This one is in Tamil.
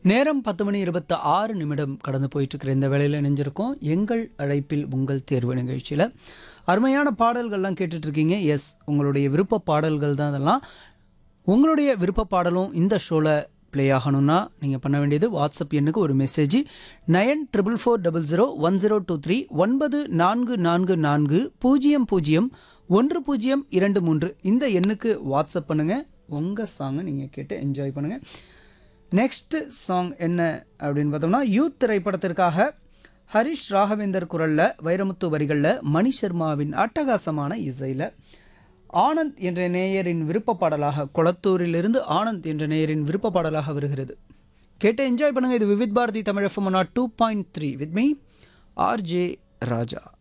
நேரம் 10:26 கடந்து போயிட்டுருக்கிற இந்த வேளையில் இணைஞ்சிருக்கோம் எங்கள் அழைப்பில் உங்கள் தேர்வு நிகழ்ச்சியில். அருமையான பாடல்கள்லாம் கேட்டுட்ருக்கீங்க. எஸ், உங்களுடைய விருப்ப பாடல்கள் தான் அதெல்லாம். உங்களுடைய விருப்ப பாடலும் இந்த ஷோவில் ப்ளே ஆகணும்னா நீங்கள் பண்ண வேண்டியது வாட்ஸ்அப் எண்ணுக்கு ஒரு மெசேஜ் 9440001023 9444001023 இந்த எண்ணுக்கு வாட்ஸ்அப் பண்ணுங்கள். உங்கள் சாங்கை நீங்கள் கேட்டு என்ஜாய் பண்ணுங்கள். நெக்ஸ்ட் சாங் என்ன அப்படின்னு பார்த்தோம்னா, யூத் திரைப்படத்திற்காக ஹரிஷ் ராகவேந்தர் குரலில், வைரமுத்து வரிகளில், மணி சர்மாவின் அட்டகாசமான இசையில் ஆனந்த் என்ற நேயரின் விருப்ப பாடலாக, கொளத்தூரிலிருந்து ஆனந்த் என்ற நேயரின் விருப்ப பாடலாக வருகிறது. கேட்டு என்ஜாய் பண்ணுங்கள். இது Vividh Bharathi Tamil FM 2.3 with me RJ Raja.